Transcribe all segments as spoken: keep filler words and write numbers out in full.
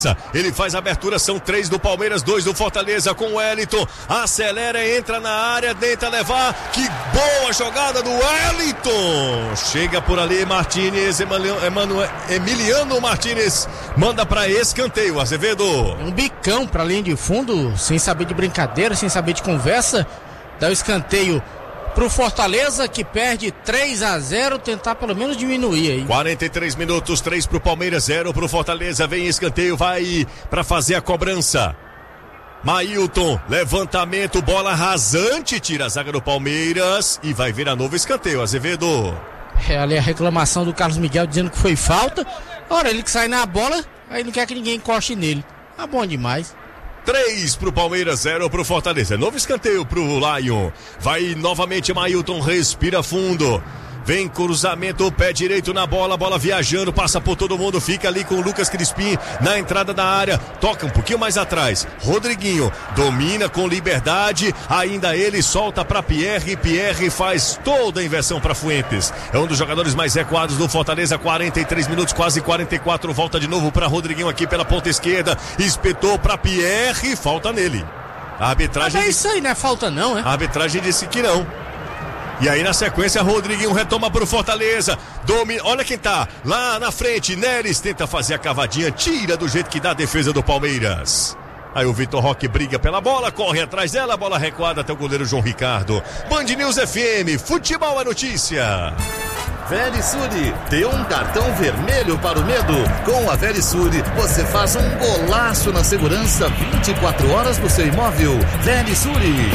Ele faz a abertura, são três do Palmeiras, dois do Fortaleza com o Wellington, acelera, entra na área, tenta levar, que boa jogada do Wellington, chega por ali Martínez, Emmanuel, Emiliano Martínez, manda para escanteio, Azevedo. Um bicão pra linha de fundo, sem saber de brincadeira, sem saber de conversa, dá o escanteio pro Fortaleza, que perde três a zero, tentar pelo menos diminuir aí. quarenta e três minutos, três pro Palmeiras, zero pro Fortaleza, vem escanteio, vai pra fazer a cobrança. Mailton, levantamento, bola rasante, tira a zaga do Palmeiras e vai vir a novo escanteio, Azevedo. É ali a reclamação do Carlos Miguel dizendo que foi falta. Ora, ele que sai na bola, aí não quer que ninguém encoste nele. Tá bom demais. três pro Palmeiras, zero pro Fortaleza. Novo escanteio pro Lion. Vai novamente Mailton, respira fundo. Vem cruzamento, pé direito na bola, bola viajando, passa por todo mundo, fica ali com o Lucas Crispim na entrada da área, toca um pouquinho mais atrás. Rodriguinho domina com liberdade, ainda ele solta para Pierre, Pierre faz toda a inversão para Fuentes. É um dos jogadores mais recuados do Fortaleza, quarenta e três minutos, quase quarenta e quatro, volta de novo para Rodriguinho aqui pela ponta esquerda, espetou para Pierre, falta nele. A arbitragem Mas é isso aí, não é falta não, né? A arbitragem disse que não. E aí na sequência Rodriguinho retoma pro Fortaleza, domina, olha quem tá lá na frente, Neres tenta fazer a cavadinha, tira do jeito que dá a defesa do Palmeiras. Aí o Vitor Roque briga pela bola, corre atrás dela, a bola recuada até o goleiro João Ricardo. Band News F M, futebol é notícia. Verisure, dê um cartão vermelho para o medo. Com a Verisure, você faz um golaço na segurança vinte e quatro horas do seu imóvel. Verisure.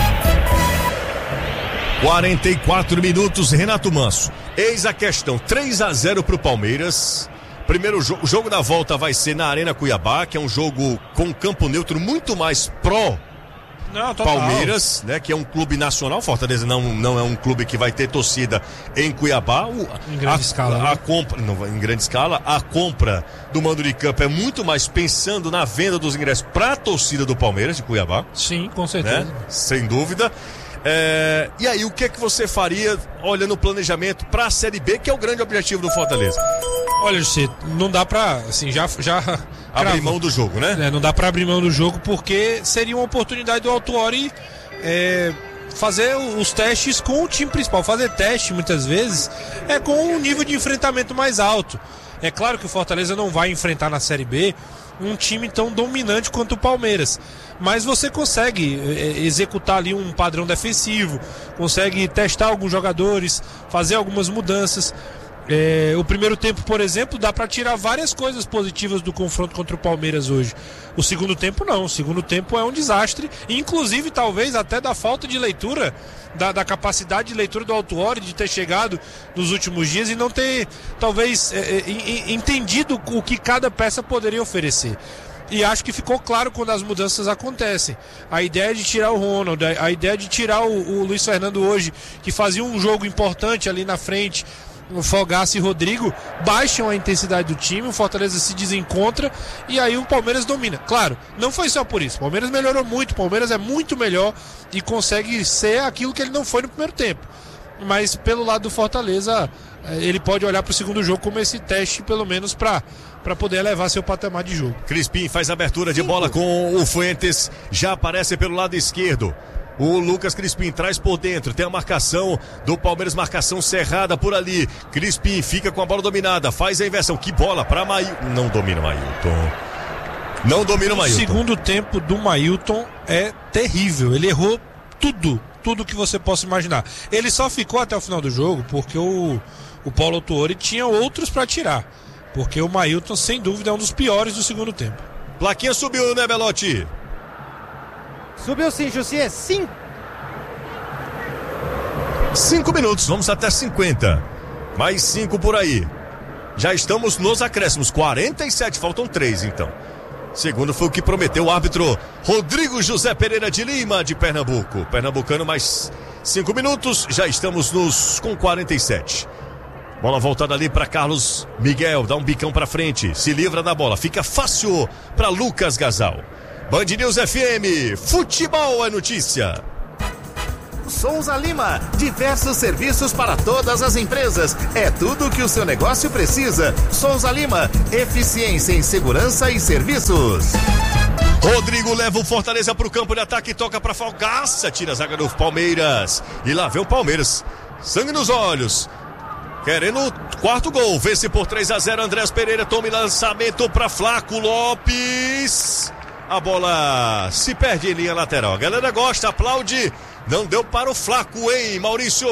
quarenta e quatro minutos, Renato Manso. Eis a questão, três a zero pro Palmeiras. Primeiro jogo, o jogo da volta vai ser na Arena Cuiabá, que é um jogo com campo neutro muito mais pró Não, Palmeiras, né? Que é um clube nacional. Fortaleza não, não é um clube que vai ter torcida em Cuiabá. O, em grande a, escala. A, né? a compra, não, em grande escala, a compra do mando de campo é muito mais pensando na venda dos ingressos para a torcida do Palmeiras de Cuiabá. Sim, com certeza. Né? Sem dúvida. É, e aí, o que é que você faria olhando o planejamento para a Série B, que é o grande objetivo do Fortaleza? Olha, José, não dá pra, assim, já... já abrir cravo. mão do jogo, né? É, não dá pra abrir mão do jogo, porque seria uma oportunidade do Autuori é, fazer os testes com o time principal. Fazer teste, muitas vezes, é com um nível de enfrentamento mais alto. É claro que o Fortaleza não vai enfrentar na Série B um time tão dominante quanto o Palmeiras, mas você consegue é, executar ali um padrão defensivo, consegue testar alguns jogadores, fazer algumas mudanças. É, o primeiro tempo, por exemplo, dá para tirar várias coisas positivas do confronto contra o Palmeiras hoje. O segundo tempo não, o segundo tempo é um desastre, inclusive talvez até da falta de leitura, da, da capacidade de leitura do Autuori, de ter chegado nos últimos dias e não ter talvez é, é, entendido o que cada peça poderia oferecer. E acho que ficou claro quando as mudanças acontecem. A ideia de tirar o Ronald, a ideia de tirar o, o Luiz Fernando hoje, que fazia um jogo importante ali na frente, o Fogaça e Rodrigo, baixam a intensidade do time, o Fortaleza se desencontra e aí o Palmeiras domina. Claro, não foi só por isso, o Palmeiras melhorou muito, o Palmeiras é muito melhor e consegue ser aquilo que ele não foi no primeiro tempo. Mas pelo lado do Fortaleza, ele pode olhar para o segundo jogo como esse teste, pelo menos para para poder elevar seu patamar de jogo. Crispim faz abertura de bola com o Fuentes, já aparece pelo lado esquerdo. O Lucas Crispim traz por dentro, tem a marcação do Palmeiras, marcação cerrada por ali. Crispim fica com a bola dominada, faz a inversão. Que bola para Mailton. Não domina o Mailton. Não domina o Mailton. O segundo tempo do Mailton é terrível. Ele errou tudo, tudo que você possa imaginar. Ele só ficou até o final do jogo porque o, o Paulo Autuori tinha outros para tirar. Porque o Mailton, sem dúvida, é um dos piores do segundo tempo. Plaquinha subiu, né, Belotti? Subiu sim, José, sim. Cinco minutos, vamos até cinquenta. Mais cinco por aí. Já estamos nos acréscimos, quarenta e sete, faltam três então. Segundo foi o que prometeu o árbitro Rodrigo José Pereira de Lima, de Pernambuco. Pernambucano, mais cinco minutos, já estamos nos com quarenta e sete. Bola voltada ali para Carlos Miguel, dá um bicão para frente, se livra da bola, fica fácil para Lucas Gasal. Band News F M, futebol é notícia. Souza Lima, diversos serviços para todas as empresas. É tudo o que o seu negócio precisa. Souza Lima, eficiência em segurança e serviços. Rodrigo leva o Fortaleza pro campo de ataque, toca pra Fogaça, tira a zaga do Palmeiras. E lá vem o Palmeiras, sangue nos olhos, querendo o quarto gol. Vence por três a zero, Andrés Pereira toma lançamento pra Flaco Lopes. A bola se perde em linha lateral. A galera gosta, aplaude. Não deu para o Flaco, hein, Maurício?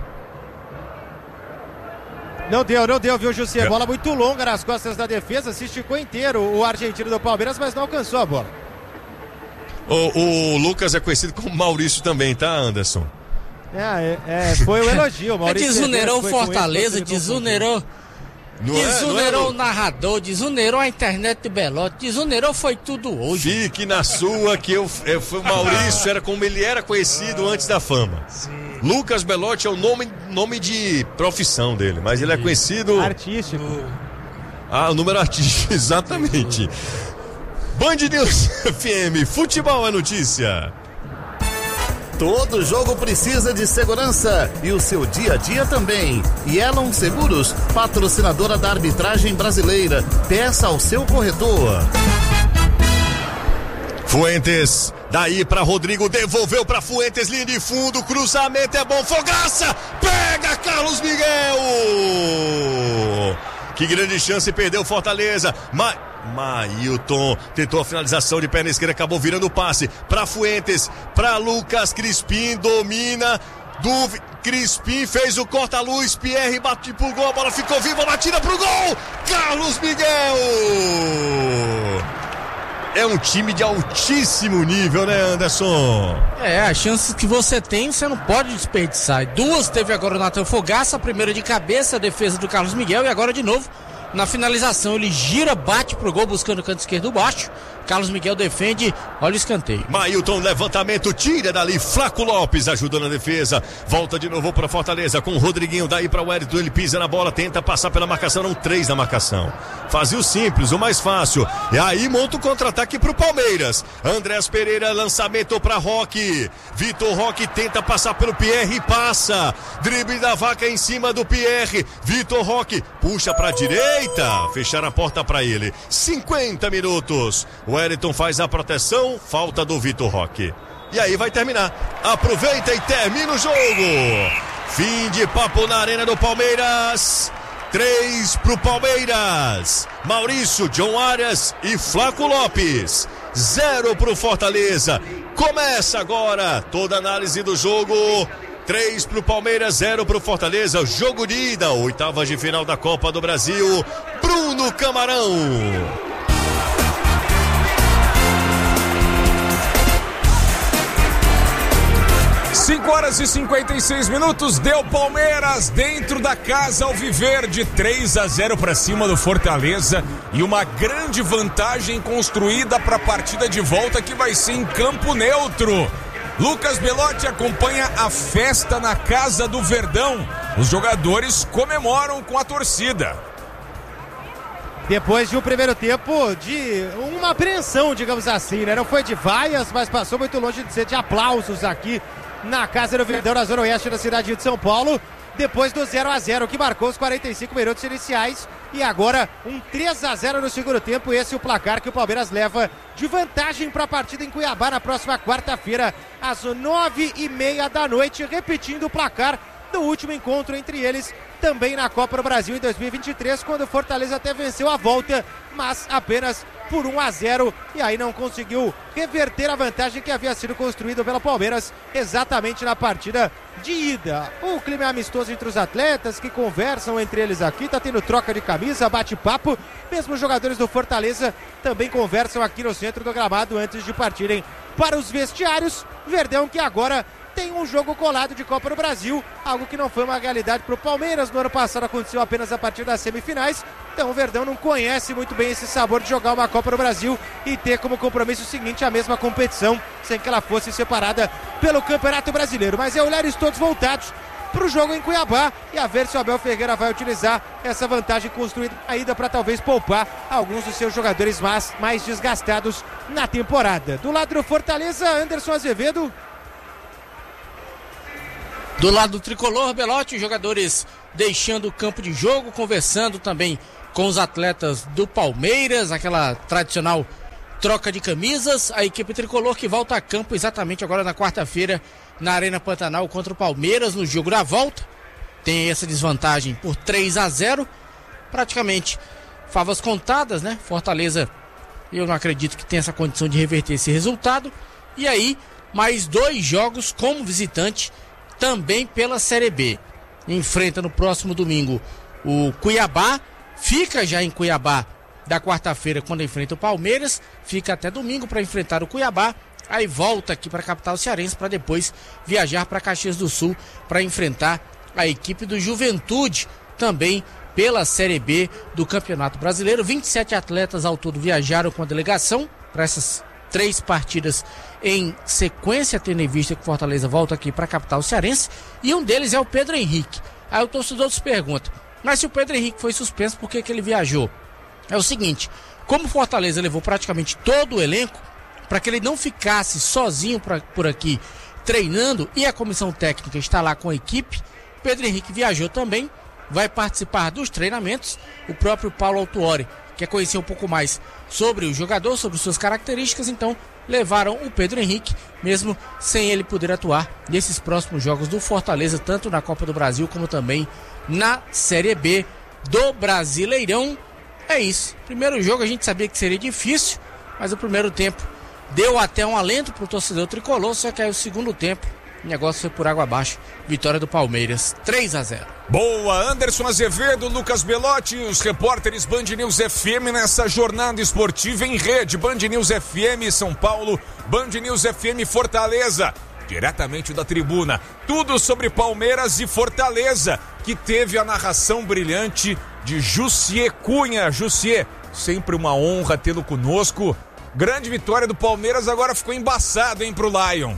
Não deu, não deu, viu, José? Bola muito longa nas costas da defesa. Se esticou inteiro o argentino do Palmeiras, mas não alcançou a bola. O, o Lucas é conhecido como Maurício também, tá, Anderson? É, é, é foi o um elogio. Maurício desunerou o Fortaleza, desunerou. Não desunerou é, o narrador, desunerou a internet de Belote, desunerou foi tudo hoje. Fique na sua, que eu, eu fui o Maurício, era como ele era conhecido antes da fama. Sim. Lucas Belotti é o nome, nome de profissão dele, mas ele é conhecido... Artístico. Ah, o número artístico, exatamente. Band News F M, futebol é notícia. Todo jogo precisa de segurança e o seu dia a dia também. Yellow Seguros, patrocinadora da arbitragem brasileira. Peça ao seu corretor. Fuentes, daí para Rodrigo, devolveu para Fuentes, linha de fundo, cruzamento é bom, Fogaça, pega Carlos Miguel. Que grande chance, perdeu Fortaleza. Mas Mailton tentou a finalização de perna esquerda, acabou virando o passe para Fuentes, para Lucas Crispim, domina do Crispim, fez o corta-luz, Pierre bate pro gol, a bola ficou viva, batida pro gol, Carlos Miguel. É um time de altíssimo nível, né, Anderson? É, as chances que você tem, você não pode desperdiçar. Duas teve agora o Nathan Fogaça, a primeira de cabeça, a defesa do Carlos Miguel, e agora de novo na finalização, ele gira, bate pro gol, buscando o canto esquerdo baixo. Carlos Miguel defende, olha o escanteio. Mailton, levantamento, tira dali, Flaco Lopes ajuda na defesa, volta de novo para Fortaleza com o Rodriguinho, daí para o Wellington, ele pisa na bola, tenta passar pela marcação, não, três na marcação. Fazia o simples, o mais fácil, e aí monta o contra-ataque pro Palmeiras. Andrés Pereira, lançamento para Roque, Vitor Roque tenta passar pelo Pierre e passa, drible da vaca em cima do Pierre, Vitor Roque puxa para direita, fechar a porta para ele. Cinquenta minutos, o Wellington faz a proteção, falta do Vitor Roque. E aí vai terminar. Aproveita e termina o jogo. Fim de papo na Arena do Palmeiras. Três pro Palmeiras. Maurício, John Arias e Flaco Lopes. Zero pro Fortaleza. Começa agora toda a análise do jogo. Três pro Palmeiras, zero pro Fortaleza. Jogo de ida, oitavas de final da Copa do Brasil. Bruno Camarão. cinco horas e cinquenta e seis minutos, deu Palmeiras dentro da casa Alviverde, três a zero para cima do Fortaleza e uma grande vantagem construída para a partida de volta que vai ser em campo neutro. Lucas Belotti acompanha a festa na casa do Verdão. Os jogadores comemoram com a torcida. Depois de um primeiro tempo de uma apreensão, digamos assim, né? Não foi de vaias, mas passou muito longe de ser de aplausos aqui na casa do Verdão, na zona oeste da cidade de São Paulo, depois do zero a zero que marcou os quarenta e cinco minutos iniciais, e agora um três a zero no segundo tempo. Esse é o placar que o Palmeiras leva de vantagem para a partida em Cuiabá na próxima quarta-feira, às nove e meia da noite, repetindo o placar do último encontro entre eles, também na Copa do Brasil em dois mil e vinte e três, quando o Fortaleza até venceu a volta, mas apenas por um a zero, e aí não conseguiu reverter a vantagem que havia sido construída pelo Palmeiras exatamente na partida de ida. O clima é amistoso entre os atletas que conversam entre eles aqui, tá tendo troca de camisa, bate-papo, mesmo os jogadores do Fortaleza também conversam aqui no centro do gramado antes de partirem para os vestiários. Verdão que agora tem um jogo colado de Copa do Brasil, algo que não foi uma realidade para o Palmeiras. No ano passado aconteceu apenas a partir das semifinais, então o Verdão não conhece muito bem esse sabor de jogar uma Copa do Brasil e ter como compromisso o seguinte a mesma competição, sem que ela fosse separada pelo Campeonato Brasileiro. Mas é olhares todos voltados para o jogo em Cuiabá e a ver se o Abel Ferreira vai utilizar essa vantagem construída na ida para talvez poupar alguns dos seus jogadores mais, mais desgastados na temporada. Do lado do Fortaleza, Anderson Azevedo. Do lado do tricolor, Belotti, os jogadores deixando o campo de jogo, conversando também com os atletas do Palmeiras, aquela tradicional troca de camisas. A equipe tricolor que volta a campo exatamente agora na quarta-feira na Arena Pantanal contra o Palmeiras no jogo da volta. Tem essa desvantagem por três a zero, praticamente favas contadas, né? Fortaleza, eu não acredito que tenha essa condição de reverter esse resultado. E aí, mais dois jogos como visitante também pela Série B. Enfrenta no próximo domingo o Cuiabá, fica já em Cuiabá da quarta-feira quando enfrenta o Palmeiras, fica até domingo para enfrentar o Cuiabá, aí volta aqui para a capital cearense para depois viajar para Caxias do Sul para enfrentar a equipe do Juventude, também pela Série B do Campeonato Brasileiro. vinte e sete atletas ao todo viajaram com a delegação para essas três partidas em sequência, tendo em vista que Fortaleza volta aqui para a capital cearense, e um deles é o Pedro Henrique. Aí o torcedor se pergunta, mas se o Pedro Henrique foi suspenso, por que que ele viajou? É o seguinte, como Fortaleza levou praticamente todo o elenco, para que ele não ficasse sozinho pra, por aqui treinando, e a comissão técnica está lá com a equipe, Pedro Henrique viajou também, vai participar dos treinamentos. O próprio Paulo Autuori quer conhecer um pouco mais sobre o jogador, sobre suas características, então levaram o Pedro Henrique, mesmo sem ele poder atuar nesses próximos jogos do Fortaleza, tanto na Copa do Brasil como também na Série B do Brasileirão. É isso, primeiro jogo a gente sabia que seria difícil, mas o primeiro tempo deu até um alento para o torcedor tricolor, só que aí o segundo tempo o negócio foi por água abaixo. Vitória do Palmeiras, três a zero. Boa, Anderson Azevedo, Lucas Belotti, os repórteres Band News F M nessa jornada esportiva em rede. Band News F M São Paulo, Band News F M Fortaleza, diretamente da tribuna. Tudo sobre Palmeiras e Fortaleza, que teve a narração brilhante de Jussier Cunha. Jussier, sempre uma honra tê-lo conosco. Grande vitória do Palmeiras, agora ficou embaçado, hein, pro Lion.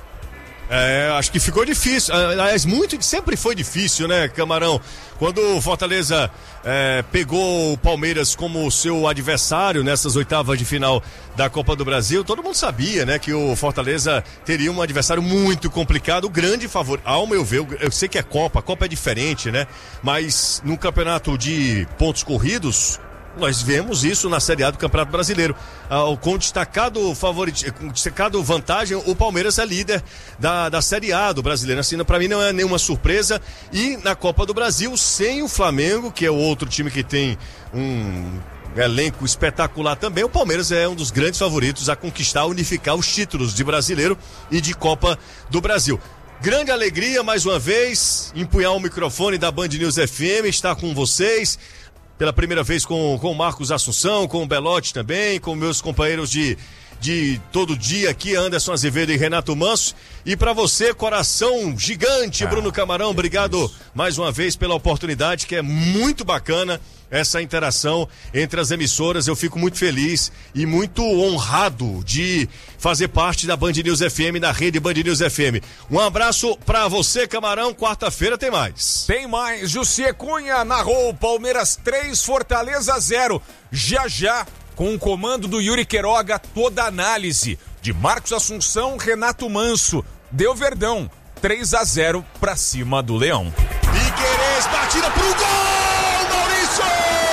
É, acho que ficou difícil, aliás, muito, sempre foi difícil, né, Camarão? Quando o Fortaleza é, pegou o Palmeiras como seu adversário nessas oitavas de final da Copa do Brasil, todo mundo sabia, né, que o Fortaleza teria um adversário muito complicado, o grande favorito, ao meu ver, eu sei que é Copa, a Copa é diferente, né, mas no campeonato de pontos corridos, nós vemos isso na Série A do Campeonato Brasileiro. Ah, com destacado favorito, com destacado vantagem, o Palmeiras é líder da, da Série A do Brasileiro. Assim, para mim não é nenhuma surpresa. E na Copa do Brasil, sem o Flamengo, que é o outro time que tem um elenco espetacular também, o Palmeiras é um dos grandes favoritos a conquistar, unificar os títulos de Brasileiro e de Copa do Brasil. Grande alegria, mais uma vez, empunhar o microfone da Band News F M, estar com vocês. Pela primeira vez com, com o Marcos Assunção, com o Belotti também, com meus companheiros de, de todo dia aqui, Anderson Azevedo e Renato Manso. E para você, coração gigante, ah, Bruno Camarão, obrigado isso. mais uma vez pela oportunidade, que é muito bacana essa interação entre as emissoras. Eu fico muito feliz e muito honrado de fazer parte da Band News F M, da rede Band News F M. Um abraço pra você, Camarão. Quarta-feira tem mais. Tem mais. Jussier Cunha narrou Palmeiras três, Fortaleza zero. Já já, com o comando do Yuri Queiroga, toda a análise de Marcos Assunção, Renato Manso. Deu Verdão, três a zero pra cima do Leão. Piquerez, batida pro gol!